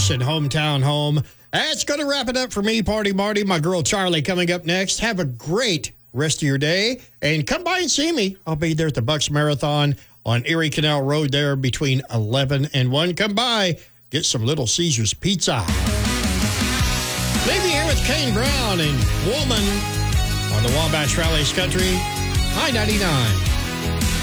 Bush and Hometown Home. That's going to wrap it up for me, Party Marty. My girl Charlie coming up next. Have a great rest of your day. And come by and see me. I'll be there at the Bucks Marathon on Erie Canal Road there between 11 and 1. Come by. Get some Little Caesars pizza. Leave me here with Kane Brown and Woman on the Wabash Rallies Country. High 99.